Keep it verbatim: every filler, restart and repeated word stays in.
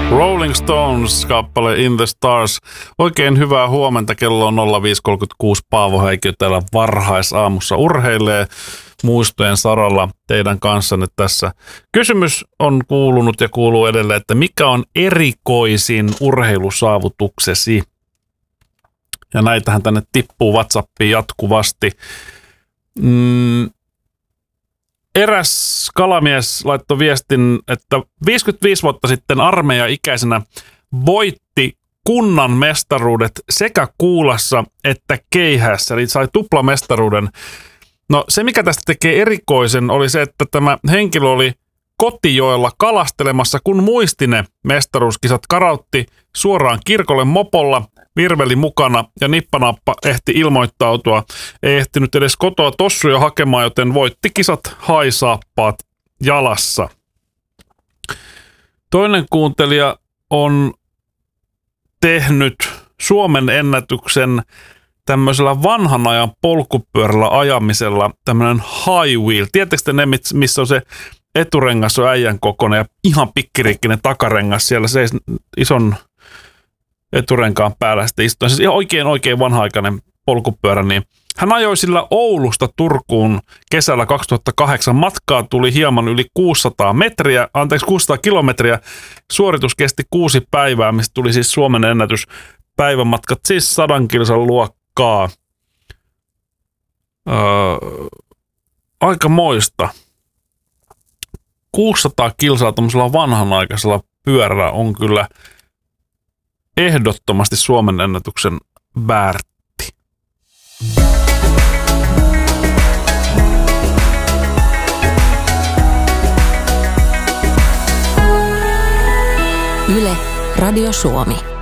Rolling Stones kappale In the Stars. Oikein hyvää huomenta. Kello on nolla viisi kolmekymmentäkuusi. Paavo Häikö täällä varhaisaamussa urheilee muistojen saralla teidän kanssanne tässä. Kysymys on kuulunut ja kuuluu edelleen, että mikä on erikoisin urheilusaavutuksesi? Ja näitähän tänne tippuu WhatsAppiin jatkuvasti. Mm. Eräs kalamies laittoi viestin, että viisikymmentäviisi vuotta sitten armeija-ikäisenä voitti kunnan mestaruudet sekä Kuulassa että Keihässä, eli sai tuplamestaruuden. No se, mikä tästä tekee erikoisen, oli se, että tämä henkilö oli Kotijoella kalastelemassa, kun muisti ne mestaruuskisat, karautti suoraan kirkolle mopolla, virveli mukana ja nippanappa ehti ilmoittautua. Ei ehtinyt edes kotoa tossuja hakemaan, joten voitti kisat haisaappaat jalassa. Toinen kuuntelija on tehnyt Suomen ennätyksen tämmöisellä vanhan ajan polkupyörällä ajamisella, tämmöinen high wheel. Tiedättekö te ne, missä on se eturengas on äijän kokoinen ja ihan pikkiriikkinen takarengas siellä seis ison eturenkaan päällä sitten istuen. Siis ihan oikein oikein vanha-aikainen polkupyörä, niin hän ajoi sillä Oulusta Turkuun kesällä kaksituhattakahdeksan. Matkaa tuli hieman yli kuusisataa metriä, anteeksi kuusisataa kilometriä. Suoritus kesti kuusi päivää, mistä tuli siis Suomen ennätys. Päivämatkat siis sadan kilsan luokkaa. Öö, aika moista. kuusisataa kilsaa tuollaisella vanhanaikaisella pyörällä on kyllä ehdottomasti Suomen ennätyksen väärti. Yle, Radio Suomi.